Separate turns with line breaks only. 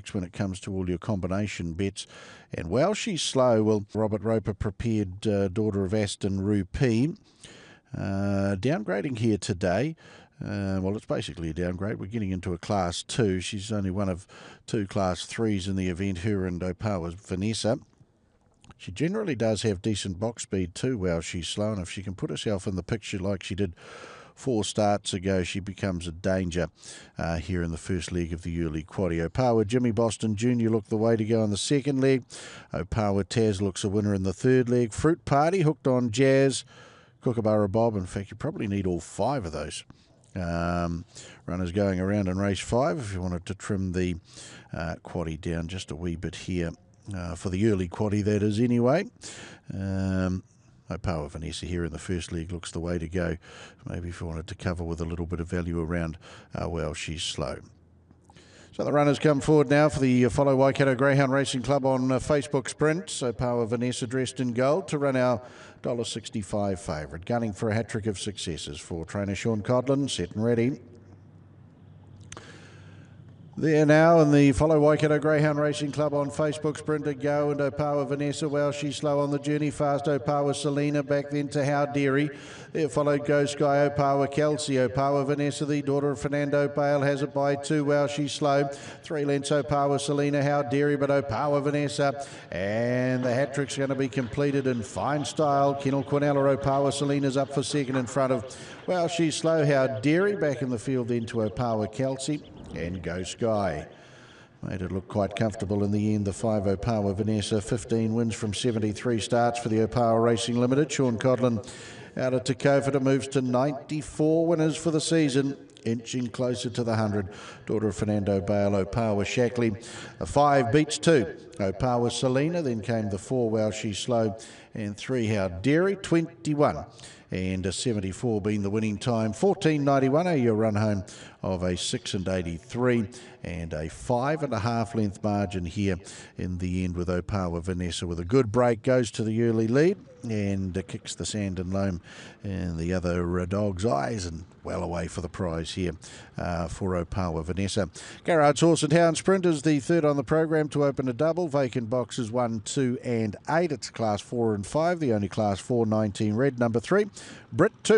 tricks when it comes to all your combination bets. And while she's slow, well, Robert Roper prepared Daughter of Aston Rupee. Downgrading here today. Well, it's basically a downgrade. We're getting into a Class 2. She's only one of 2 Class 3s in the event, her and Opawa Vanessa. She generally does have decent box speed too while she's slow, and if she can put herself in the picture like she did 4 starts ago, she becomes a danger here in the first leg of the early quaddie. Opawa Jimmy Boston Jr. looked the way to go in the second leg. Opawa Taz looks a winner in the third leg. Fruit Party hooked on Jazz. Kookaburra Bob, in fact, you probably need all 5 of those runners going around in race 5 if you wanted to trim the quaddie down just a wee bit here. For the early quaddie, that is, anyway. Opawa Vanessa here in the first leg looks the way to go. Maybe if you wanted to cover with a little bit of value around, well, she's slow. So the runners come forward now for the Follow Waikato Greyhound Racing Club on Facebook Sprint. Opawa Vanessa dressed in gold to run our $1.65 favourite. Gunning for a hat-trick of successes for trainer Sean Codlin, set and ready. There now in the Follow Waikato Greyhound Racing Club on Facebook, Sprinter Go and Opawa Vanessa. Well, she's slow on the journey. Fast Opawa Selena, back then to How Dairy. There followed Go Sky, Opawa Kelsey. Opawa Vanessa, the daughter of Fernando Bale, has it by 2. Well, she's slow. 3 lengths Opawa Selena, How Dairy, but Opawa Vanessa. And the hat-trick's going to be completed in fine style. Kennel Quinella, Opawa Selena's up for second in front of, well, she's slow, How Dairy. Back in the field then to Opawa Kelsey and Go Sky. Made it look quite comfortable in the end. The 5 Opawa Vanessa, 15 wins from 73 starts for the Opawa Racing Limited. Sean Codlin out of Takofita moves to 94 winners for the season, inching closer to the 100. Daughter of Fernando Bale, Opawa Shackley. A 5 beats 2. Opawa Selena, then came the 4 While She's Slow, and 3 How Dairy, 21. And a 74 being the winning time. 14.91, a run home of a 6.83 and a 5.5 length margin here in the end with Opawa Vanessa with a good break, goes to the early lead and kicks the sand and loam in the other dog's eyes and well away for the prize here for Opawa Vanessa. Garrard's Horse and Hound Sprint is the third on the program to open a double. Vacant boxes 1, 2 and 8. It's class 4 and 5, the only class 4, 19 red. Number 3, Brit 2.